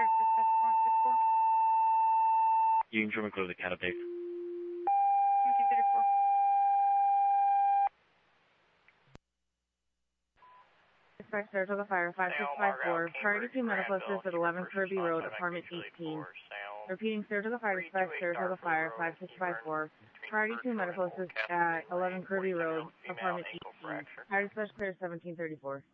dispatch 464. Union German close the cat update. 1734. Dispatch Saratoga Fire 5654. Priority to medical assist at 11 Kirby Road, apartment 18. Repeating, Saratoga Fire Dispatch Saratoga Fire 5654. Priority to medical assist at 11 Kirby Road, apartment 18. Fire Dispatch clear 1734.